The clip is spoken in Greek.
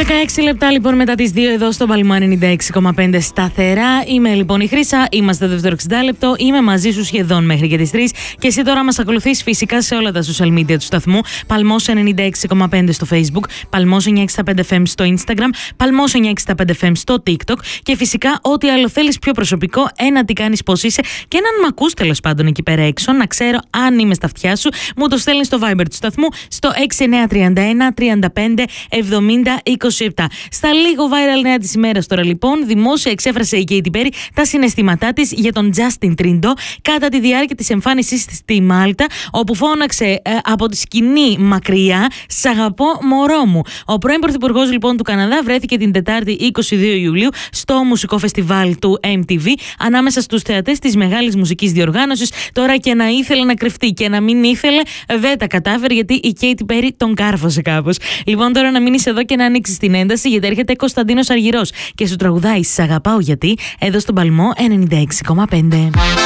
16 λεπτά λοιπόν μετά τις 2 εδώ στο Παλμό 96,5 σταθερά. Είμαι λοιπόν η Χρύσα, είμαστε το δεύτερο 60 λεπτό. Είμαι μαζί σου σχεδόν μέχρι και τις 3. Και εσύ τώρα μας ακολουθείς φυσικά σε όλα τα social media του σταθμού. Παλμός 96,5 στο Facebook, Παλμός 965 FM στο Instagram, Παλμός 965 FM στο TikTok. Και φυσικά ό,τι άλλο θέλεις πιο προσωπικό, ένα τι κάνεις, πώς είσαι και έναν μ' ακούς τέλος πάντων εκεί πέρα έξω, να ξέρω αν είμαι στα αυτιά σου, μου το στέλνεις στο Viber του σταθμού στο 6931 35 70 27. Στα λίγο viral νέα της ημέρας τώρα λοιπόν, δημόσια εξέφρασε η Katy Perry τα συναισθήματά της για τον Justin Trudeau κατά τη διάρκεια της εμφάνισής της στη Μάλτα, όπου φώναξε από τη σκηνή μακριά «Σ' αγαπώ μωρό μου». Ο πρώην πρωθυπουργός λοιπόν του Καναδά βρέθηκε την Τετάρτη 22 Ιουλίου στο μουσικό φεστιβάλ του MTV ανάμεσα στους θεατές της μεγάλης μουσικής διοργάνωσης. Τώρα και να ήθελε να κρυφτεί και να μην ήθελε, δεν τα κατάφερε, γιατί η Katy Perry τον κάρφωσε κάπως. Λοιπόν, τώρα να μείνεις εδώ και να ανοίξεις την ένταση, γιατί έρχεται Κωνσταντίνος Αργυρός και σου τραγουδάει «Σ' αγαπάω γιατί» εδώ στον Παλμό 96,5.